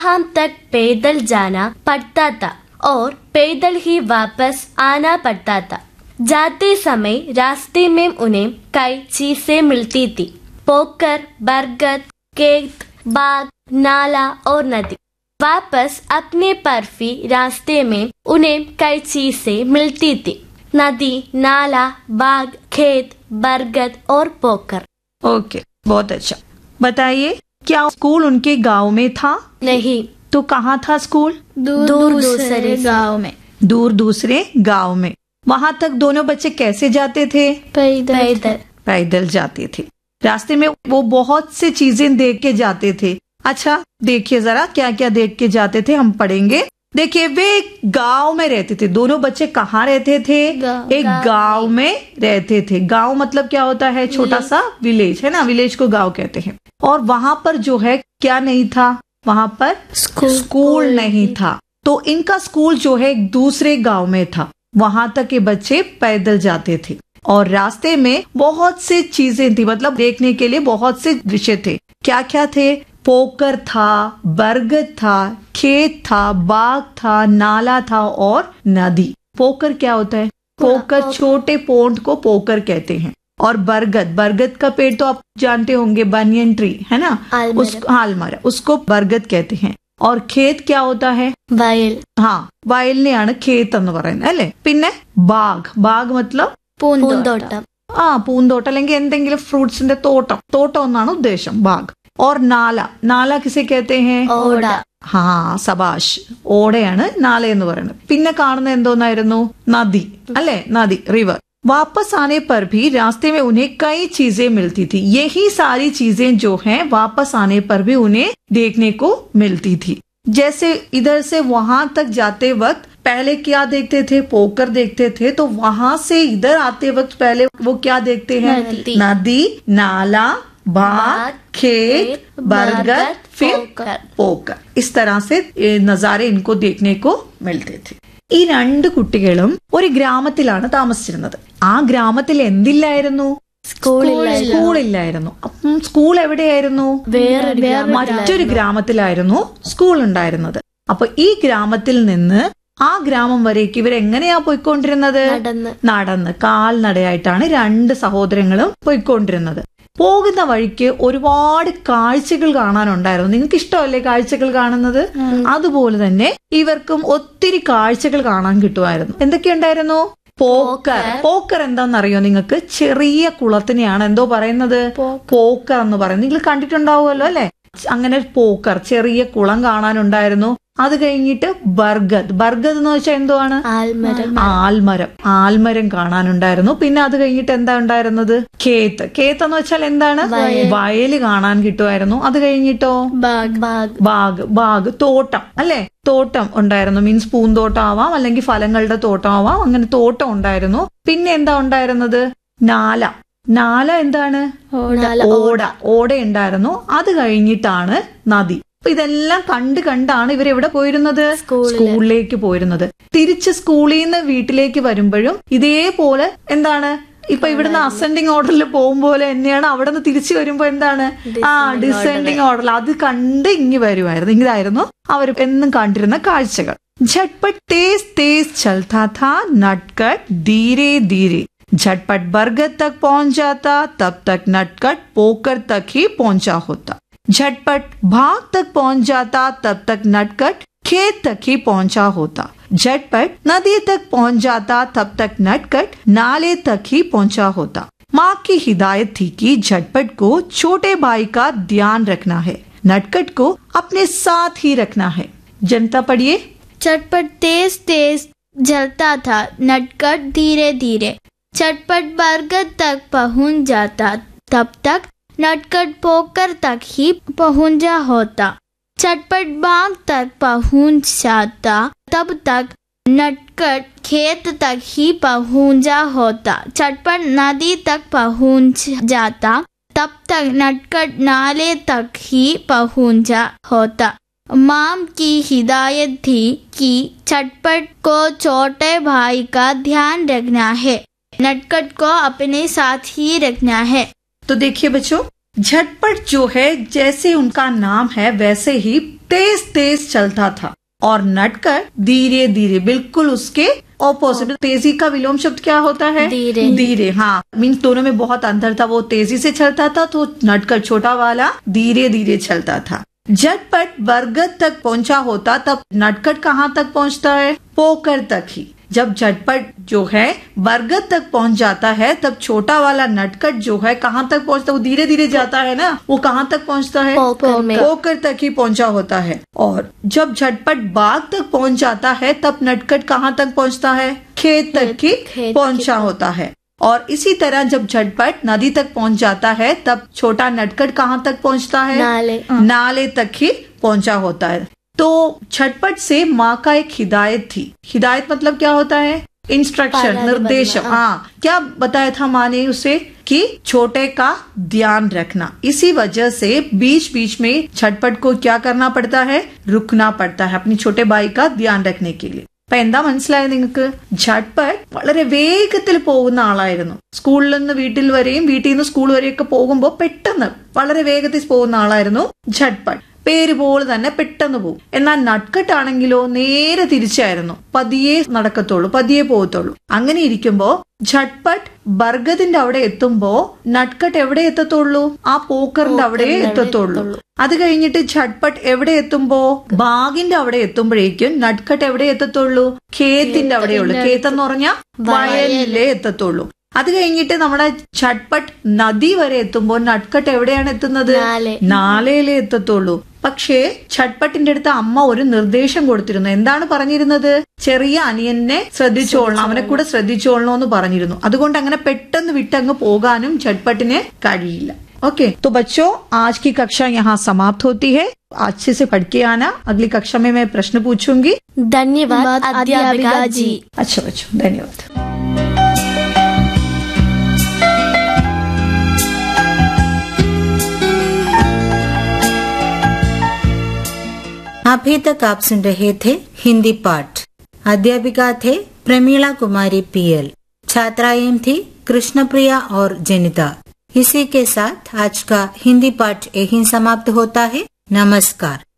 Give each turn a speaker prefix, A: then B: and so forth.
A: हम तक पैदल जाना पड़ता था और पैदल ही वापस आना पड़ता था। जाते समय रास्ते में उन्हें कई चीजें मिलती थी, पोकर, बरगद, खेत, बाग, नाला और नदी। वापस अपने पर भी रास्ते में उन्हें कई चीजें मिलती थी, नदी, नाला, बाग, खेत, बरगद और पोकर।
B: ओके, बहुत अच्छा। बताइए, क्या स्कूल उनके गांव में था?
A: नहीं।
B: तो कहाँ था स्कूल?
A: दूर दूसरे गांव में।
B: दूर दूसरे गांव में। वहाँ तक दोनों बच्चे कैसे जाते थे?
A: पैदल।
B: पैदल जाते थे। रास्ते में वो बहुत से चीजें देख के जाते थे। अच्छा, देखिए जरा क्या क्या देख के जाते थे, हम पढ़ेंगे। देखिए, वे एक गांव में रहते थे। दोनों बच्चे कहाँ रहते थे? एक गांव में रहते थे। गांव मतलब क्या होता है? छोटा सा विलेज, है ना? विलेज को गांव कहते हैं। और वहाँ पर जो है क्या नहीं था? वहाँ पर स्कूल नहीं था। तो इनका स्कूल जो है एक दूसरे गांव में था। वहाँ तक के बच्चे पैदल जाते थे और रास्ते में बहुत से चीजें थी, मतलब देखने के लिए बहुत से विषय थे। क्या क्या थे? पोकर था, बरगद था, खेत था, बाग था, नाला था और नदी। पोकर क्या होता है? पोकर, छोटे पोंड को पोकर कहते हैं। और बरगद का पेड़ तो आप जानते होंगे, बनियन ट्री, है ना? आलमरा, उसको बरगद कहते हैं। और खेत क्या होता है?
A: വയൽ.
B: വയലിനെയാണ് ഖേത്ത് എന്ന് പറയുന്നത്, അല്ലെ? പിന്നെ ബാഗ് मतलब
A: പൂന്തോട്ടം.
B: പൂന്തോട്ടം അല്ലെങ്കിൽ എന്തെങ്കിലും ഫ്രൂട്ട്സിന്റെ തോട്ടം എന്നാണ് ഉദ്ദേശം, ബാഗ്. और നാല കിസെ कहते हैं?
A: ഓട.
B: സബാഷ്, ഓടയാണ് നാല എന്ന് പറയുന്നത്. പിന്നെ കാണുന്ന എന്തോന്നായിരുന്നു? നദി, അല്ലെ? നദി, റിവർ. वापस आने पर भी रास्ते में उन्हें कई चीजें मिलती थी। यही सारी चीजें जो हैं वापस आने पर भी उन्हें देखने को मिलती थी। जैसे इधर से वहां तक जाते वक्त पहले क्या देखते थे? पोकर देखते थे। तो वहां से इधर आते वक्त पहले वो क्या देखते हैं? नदी, नाला, बाग, खेत, बरगद, फिर पोकर। इस तरह से नजारे इनको देखने को मिलते थे। ഈ രണ്ട് കുട്ടികളും ഒരു ഗ്രാമത്തിലാണ് താമസിച്ചിരുന്നത്. ആ ഗ്രാമത്തിൽ എന്തില്ലായിരുന്നു? സ്കൂളില്ലായിരുന്നു. അപ്പം സ്കൂൾ എവിടെയായിരുന്നു? മറ്റൊരു ഗ്രാമത്തിലായിരുന്നു സ്കൂൾ ഉണ്ടായിരുന്നത്. അപ്പൊ ഈ ഗ്രാമത്തിൽ നിന്ന് ആ ഗ്രാമം വരേക്ക് ഇവരെങ്ങനെയാ പോയിക്കൊണ്ടിരുന്നത്? നടന്ന്, കാൽനടയായിട്ടാണ് രണ്ട് സഹോദരങ്ങളും പോയിക്കൊണ്ടിരുന്നത്. പോകുന്ന വഴിക്ക് ഒരുപാട് കാഴ്ചകൾ കാണാനുണ്ടായിരുന്നു. നിങ്ങൾക്ക് ഇഷ്ടമല്ലേ കാഴ്ചകൾ കാണുന്നത്? അതുപോലെ തന്നെ ഇവർക്കും ഒത്തിരി കാഴ്ചകൾ കാണാൻ കിട്ടുമായിരുന്നു. എന്തൊക്കെയുണ്ടായിരുന്നു? പോക്കർ എന്താണെന്നറിയോ നിങ്ങൾക്ക്? ചെറിയ കുളത്തിനെയാണ് എന്തോ പറയുന്നത്? പോക്കർ എന്ന് പറയുന്നത്. നിങ്ങൾ കണ്ടിട്ടുണ്ടാവുമല്ലോ, അല്ലെ? അങ്ങനെ പോക്കർ, ചെറിയ കുളം കാണാനുണ്ടായിരുന്നു. അത് കഴിഞ്ഞിട്ട് ബർഗദ് എന്ന് വെച്ചാൽ എന്തുവാണ്? ആൽമരം കാണാനുണ്ടായിരുന്നു. പിന്നെ അത് കഴിഞ്ഞിട്ട് എന്താ ഉണ്ടായിരുന്നത്? കേത്ത് എന്ന് വെച്ചാൽ എന്താണ്? വയല് കാണാൻ കിട്ടുമായിരുന്നു. അത് കഴിഞ്ഞിട്ടോ ബാഗ്, തോട്ടം, അല്ലെ? തോട്ടം ഉണ്ടായിരുന്നു. മീൻസ് പൂന്തോട്ടം ആവാം, അല്ലെങ്കിൽ ഫലങ്ങളുടെ തോട്ടം ആവാം. അങ്ങനെ തോട്ടം ഉണ്ടായിരുന്നു. പിന്നെ എന്താ ഉണ്ടായിരുന്നത്? നാല എന്താണ്? ഓട ഉണ്ടായിരുന്നു. അത് കഴിഞ്ഞിട്ടാണ് നദി. അപ്പൊ ഇതെല്ലാം കണ്ടാണ് ഇവരെവിടെ പോയിരുന്നത്? സ്കൂളിലേക്ക് പോയിരുന്നത്. തിരിച്ച് സ്കൂളിൽ നിന്ന് വീട്ടിലേക്ക് വരുമ്പോഴും ഇതേപോലെ എന്താണ്? ഇപ്പൊ ഇവിടുന്ന് അസെൻഡിങ് ഓർഡറിൽ പോകുമ്പോലെ തന്നെയാണ് അവിടെ നിന്ന് തിരിച്ചു വരുമ്പോ എന്താണ്? ഡിസെൻഡിങ് ഓർഡറിൽ അത് കണ്ട് ഇങ്ങി വരുമായിരുന്നു. ഇതായിരുന്നു അവർ എന്നും കണ്ടിരുന്ന കാഴ്ചകൾ. झटपट तेज चलता था, नटखट धीरे धीरे. झटपट बरगद तक पहुंच जाता, तब तक नटखट पोकर तक ही पहुंचा होता. झटपट भाग तक पहुंच जाता, तब तक नटखट खेत तक ही पहुंचा होता. झटपट नदी तक पहुंच जाता, तब तक नटखट नाले तक ही पहुंचा होता. माँ की हिदायत थी कि झटपट को छोटे भाई का ध्यान रखना है, नटखट को अपने साथ ही रखना है. जनता पढ़िए.
C: झटपट तेज चलता था, नटखट धीरे धीरे. झटपट बरगद तक पहुंच जाता, तब तक नटखट पोकर तक ही पहुंचा होता. झटपट बाग तक पहुंच जाता, तब तक नटखट खेत तक ही पहुंचा होता. झटपट नदी तक पहुंच जाता, तब तक नटखट नाले तक ही पहुंचा होता. माम की हिदायत थी कि झटपट को छोटे भाई का ध्यान रखना है, नटखट को अपने साथ ही रखना है.
B: तो देखिए बच्चों, झटपट जो है जैसे उनका नाम है वैसे ही तेज तेज चलता था और नटखट धीरे धीरे, बिल्कुल उसके ऑपोजिट। तेजी का विलोम शब्द क्या होता है?
A: धीरे।
B: धीरे, हाँ, मीन्स दोनों में बहुत अंतर था। वो तेजी से चलता था तो नटखट छोटा वाला धीरे धीरे चलता था। झटपट बरगद तक पहुंचा होता तब नटखट कहाँ तक पहुंचता है? पोकर तक ही। जब झटपट जो है बरगद तक पहुंच जाता है तब छोटा वाला नटखट जो है कहाँ तक पहुंचता है? वो धीरे धीरे जाता है ना, वो कहाँ तक पहुंचता है?
A: पोकर में।
B: पोकर तक ही पहुंचा होता है। और जब झटपट बाग तक पहुंच जाता है तब नटखट कहाँ तक पहुंचता है? खेत तक ही पहुंचा होता है। और इसी तरह जब झटपट नदी तक पहुंच जाता है तब छोटा नटखट कहाँ तक पहुंचता है? नाले तक ही पहुंचा होता है। तो झटपट से माँ का एक हिदायत थी। हिदायत मतलब क्या होता है? इंस्ट्रक्शन, निर्देश। हाँ, क्या बताया था माँ ने उसे? कि छोटे का ध्यान रखना। इसी वजह से बीच बीच में झटपट को क्या करना पड़ता है? रुकना पड़ता है अपनी छोटे भाई का ध्यान रखने के लिए। അപ്പൊ എന്താ മനസ്സിലായത് നിങ്ങൾക്ക്? झटपट വളരെ വേഗത്തിൽ പോകുന്ന ആളായിരുന്നു. സ്കൂളിൽ നിന്ന് വീട്ടിൽ വരെയും വീട്ടിൽ നിന്ന് സ്കൂൾ വരെയൊക്കെ പോകുമ്പോൾ പെട്ടെന്ന് വളരെ വേഗത്തിൽ പോകുന്ന ആളായിരുന്നു झटपट. പേര് പോലെ തന്നെ പെട്ടെന്ന് പോകും. എന്നാൽ നട്ട്കട്ട് ആണെങ്കിലോ നേരെ തിരിച്ചായിരുന്നു. പതിയെ നടക്കത്തുള്ളൂ, പതിയെ പോകത്തുള്ളൂ. അങ്ങനെ ഇരിക്കുമ്പോ झटपट ബർഗദിന്റെ അവിടെ എത്തുമ്പോ നട്ട്കട്ട് എവിടെ എത്തത്തുള്ളൂ? ആ പോക്കറിന്റെ അവിടെ എത്തത്തുള്ളൂ. അത് കഴിഞ്ഞിട്ട് झटपट എവിടെ എത്തുമ്പോ ബാഗിന്റെ അവിടെ എത്തുമ്പോഴേക്കും നട്ട്കട്ട് എവിടെ എത്തത്തുള്ളൂ? ഖേത്തിന്റെ അവിടെയുള്ളൂ. ഖേത്ത് എന്ന് പറഞ്ഞാൽ വയലിലേ എത്തത്തുള്ളൂ. അത് കഴിഞ്ഞിട്ട് നമ്മുടെ झटपट നദി വരെ എത്തുമ്പോൾ നട്ട്കട്ട് എവിടെയാണ് എത്തുന്നത്? നാലയിലേ എത്തത്തുള്ളൂ. പക്ഷേ झटपटന്റെ അടുത്ത് അമ്മ ഒരു നിർദ്ദേശം കൊടുത്തിരുന്നു. എന്താണ് പറഞ്ഞിരുന്നത്? ചെറിയ അനിയനെ ശ്രദ്ധിച്ചോളണം, അവനെ കൂടെ ശ്രദ്ധിച്ചോളണം എന്ന് പറഞ്ഞിരുന്നു. അതുകൊണ്ട് അങ്ങനെ പെട്ടെന്ന് വിട്ടങ്ങ് പോകാനും झटपटന് കഴിയില്ല. ओके, तो बच्चों आज की कक्षा यहाँ समाप्त होती है. अच्छे से पढ़ के आना. अगली कक्षा में मैं प्रश्न पूछूंगी.
A: धन्यवाद अध्यापिका जी.
B: अच्छा बच्चों, धन्यवाद.
D: अभी तक आप सुन रहे थे हिंदी पाठ. अध्यापिका थे प्रमीला कुमारी PL. छात्राएं थी कृष्णप्रिया और जनिता. इसी के साथ आज का हिंदी पाठ यहीं समाप्त होता है. नमस्कार.